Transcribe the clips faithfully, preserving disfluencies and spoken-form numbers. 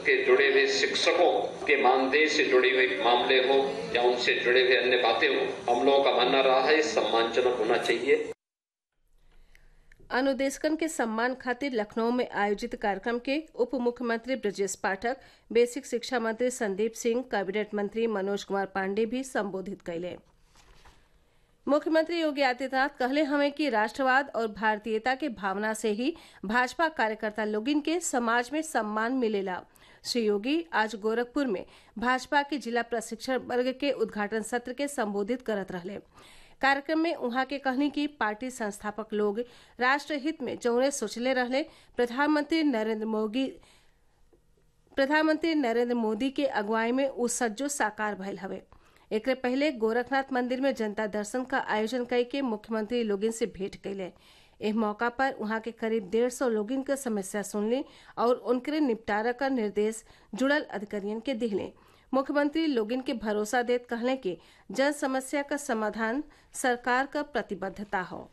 के जुड़े हुए शिक्षकों के मानदेय से जुड़े हुए मामले हो या उनसे जुड़े हुए अन्य बातें हो, हम लोगों का मानना रहा है सम्मानजनक होना चाहिए। अनुदेशकन के सम्मान खातिर लखनऊ में आयोजित कार्यक्रम के उप मुख्यमंत्री ब्रजेश पाठक, बेसिक शिक्षा मंत्री संदीप सिंह, कैबिनेट मंत्री मनोज कुमार पांडे भी संबोधित कैले। मुख्यमंत्री योगी आदित्यनाथ कहले हमें कि राष्ट्रवाद और भारतीयता के भावना से ही भाजपा कार्यकर्ता लोगिन के समाज में सम्मान मिलेला। श्री योगी आज गोरखपुर में भाजपा के जिला प्रशिक्षण वर्ग के उद्घाटन सत्र के संबोधित करत रहले। कार्यक्रम में उहाँ के कहनी कि पार्टी संस्थापक लोग राष्ट्रहित में जौने सोचले रहले, प्रधानमंत्री नरेंद्र मोदी प्रधानमंत्री नरेंद्र मोदी के अगुवाई में उ सज्जो साकार भयल हवे। एकरे पहले गोरखनाथ मंदिर में जनता दर्शन का आयोजन कई के मुख्यमंत्री लोगिन से भेंट कैले। इस मौका पर वहां के करीब डेढ़ सौ लोगिन के समस्या सुनली और उनके निपटारा का निर्देश जुड़ल अधिकारियों के दिहले। मुख्यमंत्री लोगिन के भरोसा देत कहले कि जन समस्या का समाधान सरकार का प्रतिबद्धता हो।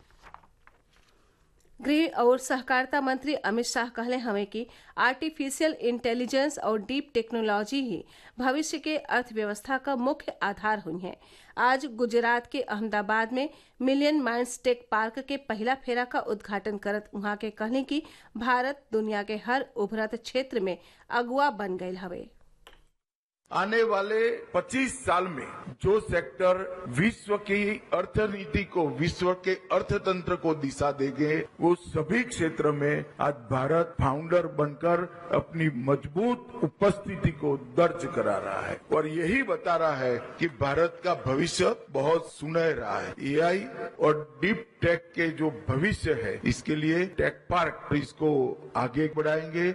गृह और सहकारिता मंत्री अमित शाह कहले हमें कि आर्टिफिशियल इंटेलिजेंस और डीप टेक्नोलॉजी ही भविष्य के अर्थव्यवस्था का मुख्य आधार हुई है। आज गुजरात के अहमदाबाद में मिलियन माइंड्स टेक पार्क के पहला फेरा का उद्घाटन करत उहाँ के कहने की भारत दुनिया के हर उभरत क्षेत्र में अगुआ बन गये हवे। आने वाले पच्चीस साल में जो सेक्टर विश्व की अर्थनीति को, विश्व के अर्थतंत्र को दिशा देंगे, वो सभी क्षेत्र में आज भारत फाउंडर बनकर अपनी मजबूत उपस्थिति को दर्ज करा रहा है और यही बता रहा है कि भारत का भविष्य बहुत सुनहरा है। एआई और डीप टेक के जो भविष्य है, इसके लिए टेक पार्क इसको आगे बढ़ाएंगे।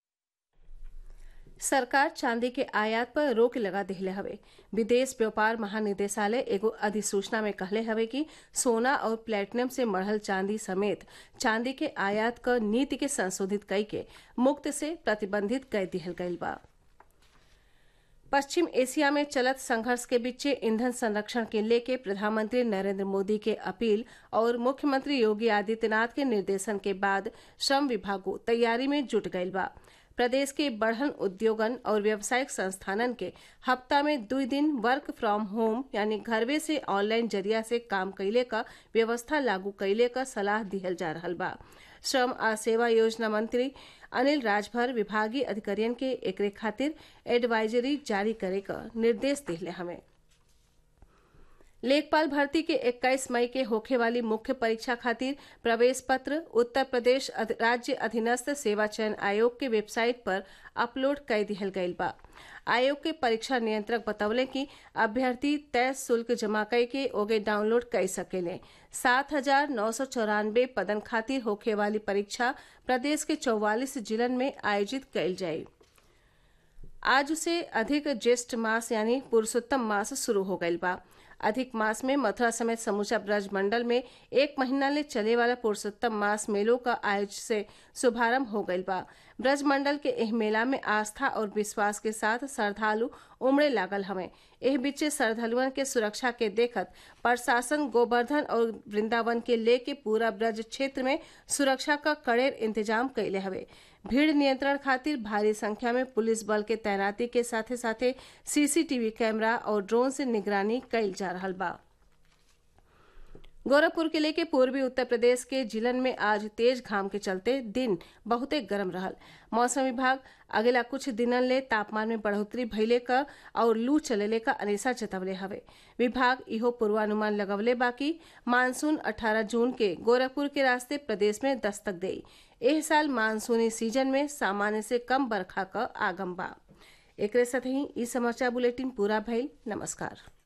सरकार चांदी के आयात पर रोक लगा दिले हवे। विदेश व्यापार महानिदेशालय एगो अधिसूचना में कहले हवे कि सोना और प्लेटिनम से मढ़ल चांदी समेत चांदी के आयात क नीति के संशोधित कई के मुक्त से प्रतिबंधित कर दिहल गईल बा। पश्चिम एशिया में चलत संघर्ष के बीच ईंधन संरक्षण के लेके प्रधानमंत्री नरेंद्र मोदी के अपील और मुख्यमंत्री योगी आदित्यनाथ के निर्देशन के बाद श्रम विभागो तैयारी में जुट गईल बा। प्रदेश के बढ़न उद्योगन और व्यावसायिक संस्थानन के हफ्ता में दो दिन वर्क फ्रॉम होम यानी घरवे से ऑनलाइन जरिया से काम कैले का व्यवस्था लागू कैले का सलाह दिहल जा रहल बा। श्रम आ सेवा योजना मंत्री अनिल राजभर विभागीय अधिकारियन के एकरे खातिर एडवाइजरी जारी करे का निर्देश दिले हमें। लेखपाल भर्ती के इक्कीस मई के होखे वाली मुख्य परीक्षा खातिर प्रवेश पत्र उत्तर प्रदेश राज्य अधीनस्थ सेवा चयन आयोग के वेबसाइट पर अपलोड कर दिहल गईल बा। आयोग के परीक्षा नियंत्रक बतौले कि अभ्यर्थी तय शुल्क जमा कई के ओगे डाउनलोड कर सकेले। सात हजार नौ सौ चौरानबे पदन खातिर होखे वाली परीक्षा प्रदेश के चौवालीस जिलन में आयोजित कईल जाये। आज से अधिक ज्येष्ठ मास यानी पुरुषोत्तम मास शुरू हो गईल बा। अधिक मास में मथुरा समेत समूचा ब्रज मंडल में एक महीना ले चले वाला पुरुषोत्तम मास मेलों का आयोजन से शुभारंभ हो गईल बा। ब्रज मंडल के एह मेला में आस्था और विश्वास के साथ श्रद्धालु उमड़े लागल हवे। एह बीचे श्रद्धालुअन के सुरक्षा के देखत प्रशासन गोवर्धन और वृंदावन के लेके पूरा ब्रज क्षेत्र में सुरक्षा का कड़ेर इंतजाम कैले हवे। भीड़ नियंत्रण खातिर भारी संख्या में पुलिस बल के तैनाती के साथे साथे सीसीटीवी कैमरा और ड्रोन से निगरानी कैल जा रहल बा। गोरखपुर किले के पूर्वी उत्तर प्रदेश के जिलन में आज तेज घाम के चलते दिन बहुते गर्म रहल। मौसम विभाग अगला कुछ दिनन ले तापमान में बढ़ोतरी भइले का और लू चलेले का अनेसा जतवले हवे। विभाग इहो पूर्वानुमान लगवले बाकी मानसून अठारह जून के गोरखपुर के रास्ते प्रदेश में दस्तक देई। एह साल मानसूनी सीजन में सामान्य से कम बरखा का आगम बा। एकरे साथ ही ई समाचार बुलेटिन पूरा भइल। नमस्कार।